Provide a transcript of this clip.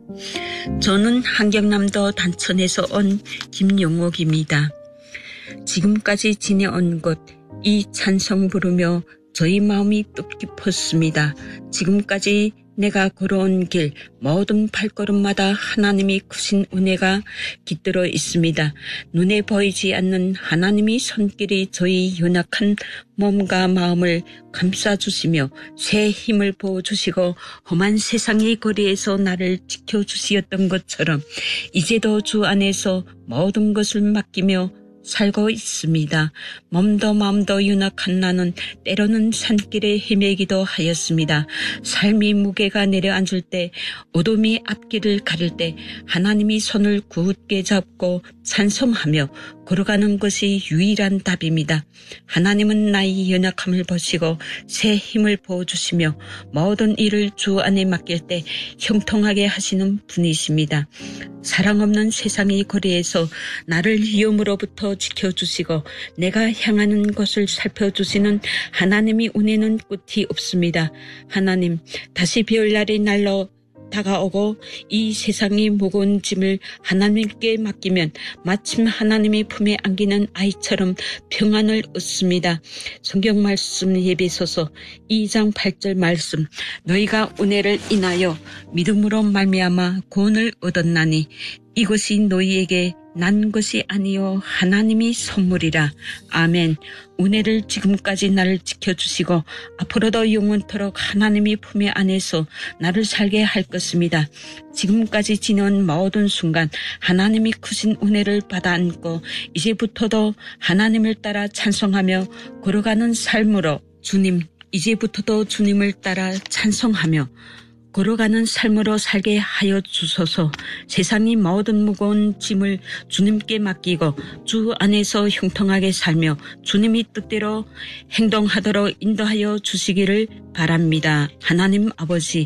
저는 한경남도 단천에서 온 김용옥입니다. 지금까지 지내온 것, 이 찬송 부르며 저희 마음이 뜻깊었습니다. 지금까지 내가 걸어온 길, 모든 발걸음마다 하나님이 크신 은혜가 깃들어 있습니다. 눈에 보이지 않는 하나님의 손길이 저희 연약한 몸과 마음을 감싸주시며 새 힘을 부어주시고 험한 세상의 거리에서 나를 지켜주시었던 것처럼 이제도 주 안에서 모든 것을 맡기며 살고 있습니다. 몸도 마음도 연약한 나는 때로는 산길에 헤매기도 하였습니다. 삶이 무게가 내려앉을 때, 어둠이 앞길을 가릴 때 하나님이 손을 굳게 잡고 찬송하며 걸어가는 것이 유일한 답입니다. 하나님은 나의 연약함을 보시고 새 힘을 부어주시며 모든 일을 주 안에 맡길 때 형통하게 하시는 분이십니다. 사랑 없는 세상의 거리에서 나를 위험으로부터 지켜주시고 내가 향하는 곳을 살펴주시는 하나님의 은혜는 끝이 없습니다. 하나님, 다시 별날이 날로 다가오고 이 세상의 무거운 짐을 하나님께 맡기면 마침 하나님의 품에 안기는 아이처럼 평안을 얻습니다. 성경 말씀 예배소서 2장 8절 말씀, 너희가 은혜를 인하여 믿음으로 말미암아 구원을 얻었나니 이것이 너희에게 난 것이 아니요 하나님이 선물이라. 아멘. 은혜를 지금까지 나를 지켜주시고 앞으로도 영원토록 하나님의 품에 안에서 나를 살게 할 것입니다. 지금까지 지내온 모든 순간 하나님이 크신 은혜를 받아 안고 이제부터도 하나님을 따라 찬송하며 걸어가는 삶으로 주님, 이제부터도 주님을 따라 찬송하며 걸어가는 삶으로 살게 하여 주소서. 세상이 모든 무거운 짐을 주님께 맡기고 주 안에서 형통하게 살며 주님이 뜻대로 행동하도록 인도하여 주시기를 바랍니다. 하나님 아버지,